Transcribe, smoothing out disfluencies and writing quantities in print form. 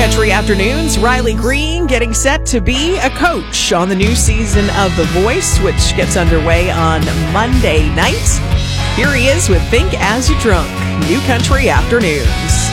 Country Afternoons, Riley Green getting set to be a coach on the new season of The Voice, which gets underway on Monday night. Here he is with Think As You Drunk, New Country Afternoons.